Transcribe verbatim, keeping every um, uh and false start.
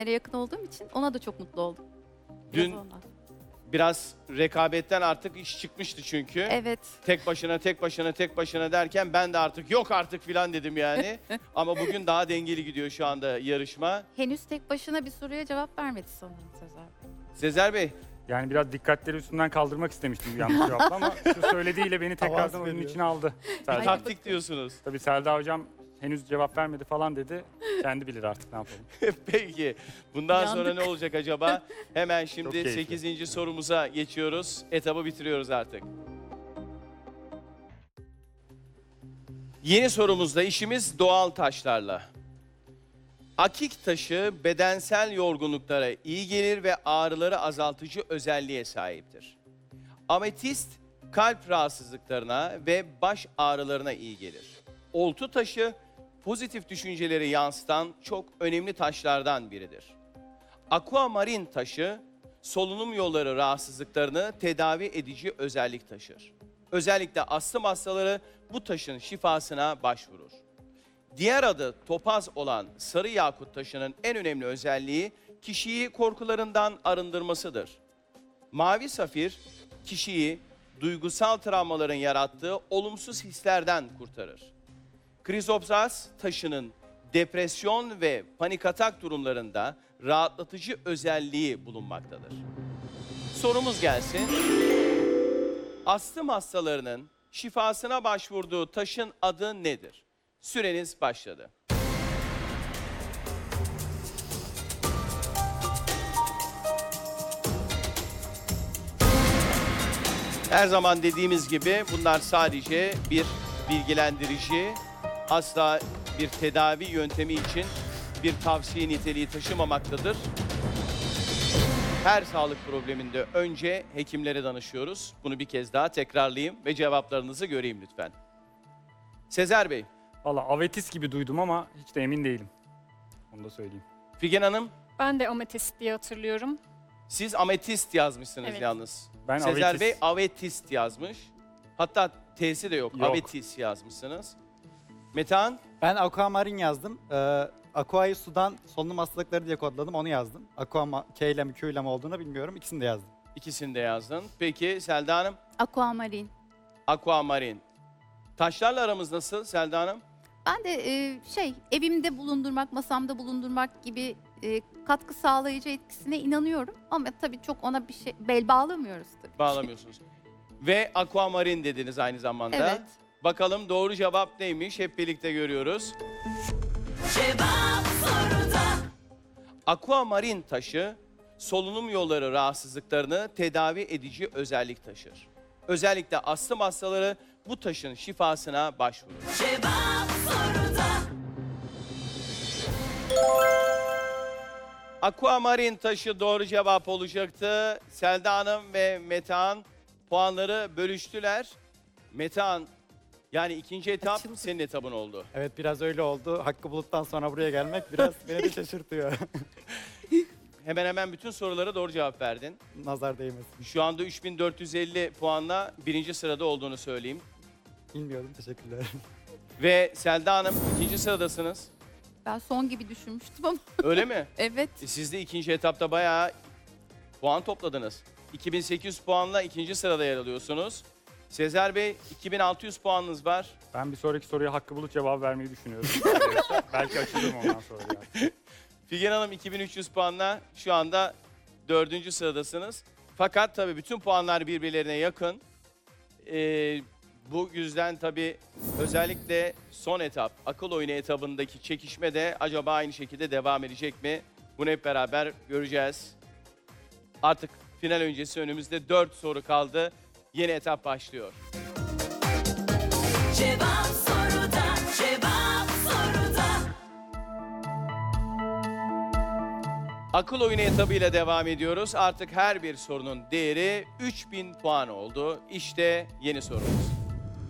yakın olduğum için ona da çok mutlu oldum. Dün Biraz ondan. biraz rekabetten artık iş çıkmıştı çünkü. Evet. Tek başına, tek başına, tek başına derken ben de artık yok artık filan dedim yani. Ama bugün daha dengeli gidiyor şu anda yarışma. Henüz tek başına bir soruya cevap vermedi sanırım Sezer Bey. Sezer Bey, Yani biraz dikkatleri üstünden kaldırmak istemiştim bu yanlış cevapla ama şu söylediğiyle beni tekrardan oyunun içine aldı. bir Selda. taktik diyorsunuz. Tabii Selda hocam henüz cevap vermedi falan dedi. Kendi bilir artık ne yapalım. Peki, bundan sonra Yandık. ne olacak acaba? Hemen Çok şimdi keyifli. sekizinci sorumuza geçiyoruz. Etabı bitiriyoruz artık. Yeni sorumuzda işimiz doğal taşlarla. Akik taşı bedensel yorgunluklara iyi gelir ve ağrıları azaltıcı özelliğe sahiptir. Ametist kalp rahatsızlıklarına ve baş ağrılarına iyi gelir. Oltu taşı pozitif düşünceleri yansıtan çok önemli taşlardan biridir. Aquamarin taşı solunum yolları rahatsızlıklarını tedavi edici özellik taşır. Özellikle astım hastaları bu taşın şifasına başvurur. Diğer adı topaz olan sarı yakut taşının en önemli özelliği kişiyi korkularından arındırmasıdır. Mavi safir kişiyi duygusal travmaların yarattığı olumsuz hislerden kurtarır. Krizopsas taşının depresyon ve panik atak durumlarında rahatlatıcı özelliği bulunmaktadır. Sorumuz gelsin. Astım hastalarının şifasına başvurduğu taşın adı nedir? Süreniz başladı. Her zaman dediğimiz gibi bunlar sadece bir bilgilendirici, asla bir tedavi yöntemi için bir tavsiye niteliği taşımamaktadır. Her sağlık probleminde önce hekimlere danışıyoruz. Bunu bir kez daha tekrarlayayım ve cevaplarınızı göreyim lütfen. Sezer Bey, Valla avetis gibi duydum ama hiç de emin değilim. Onu da söyleyeyim. Figen Hanım, Ben de ametist diye hatırlıyorum. siz ametist yazmışsınız Evet. yalnız. Ben Sezer avetis. Bey avetist yazmış. Hatta T'si de yok, Yok. avetis yazmışsınız. Metehan, Ben aquamarin yazdım. Ee, aqua'yı sudan solunum hastalıkları diye kodladım, onu yazdım. Aqua K ile mi Q ile mi olduğunu bilmiyorum. İkisini de yazdım. ikisini de yazdın. Peki Selda Hanım, Aquamarin. aquamarin. Taşlarla aramız nasıl Selda Hanım? Ben de e, şey evimde bulundurmak, masamda bulundurmak gibi e, katkı sağlayıcı etkisine inanıyorum. Ama tabii çok ona bir şey bel bağlamıyoruz tabii. Bağlamıyorsunuz. Ve aquamarin dediniz aynı zamanda. Evet. Bakalım doğru cevap neymiş? Hep birlikte görüyoruz. Cevap soruda. Aquamarin taşı solunum yolları rahatsızlıklarını tedavi edici özellik taşır. Özellikle astım hastaları bu taşın şifasına başvurur. Cevap soruda. Aquamarin taşı doğru cevap olacaktı. Selda Hanım ve Metehan puanları bölüştüler. Metehan, yani ikinci etap Açıldı. senin etabın oldu. Evet, biraz öyle oldu. Hakkı Bulut'tan sonra buraya gelmek biraz beni de şaşırtıyor. Hemen hemen bütün sorulara doğru cevap verdin. Nazar değmesin. Şu anda üç bin dört yüz elli puanla birinci sırada olduğunu söyleyeyim. Bilmiyorum, teşekkürler. Ve Selda Hanım ikinci sıradasınız. Ben son gibi düşünmüştüm ama Öyle mi? evet. E, Siz de ikinci etapta bayağı puan topladınız. iki bin sekiz yüz puanla ikinci sırada yer alıyorsunuz. Sezer Bey, iki bin altı yüz puanınız var. Ben bir sonraki soruya Hakkı Bulut cevabı vermeyi düşünüyorum. Belki açılırım ondan sonra. Yani. Figen Hanım iki bin üç yüz puanla şu anda dördüncü sıradasınız. Fakat tabii bütün puanlar birbirlerine yakın. Ee, bu yüzden tabii özellikle son etap, akıl oyunu etabındaki çekişme de acaba aynı şekilde devam edecek mi? Bunu hep beraber göreceğiz. Artık final öncesi önümüzde dört soru kaldı. Yeni etap başlıyor. Cevap soruda. Cevap soruda. Akıl oyunu etabıyla devam ediyoruz. Artık her bir sorunun değeri üç bin puan oldu. İşte yeni sorumuz.